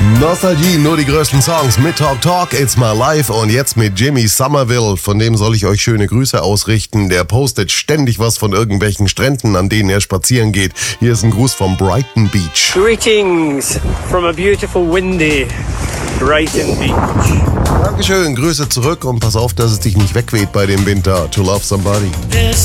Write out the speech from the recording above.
Nostalgie, nur die größten Songs mit Talk Talk, It's My Life und jetzt mit Jimmy Somerville, von dem soll ich euch schöne Grüße ausrichten. Der postet ständig was von irgendwelchen Stränden, an denen er spazieren geht. Hier ist ein Gruß vom Brighton Beach. Greetings from a beautiful windy Brighton Beach. Dankeschön, Grüße zurück und pass auf, dass es dich nicht wegweht bei dem Winter. To love somebody. There's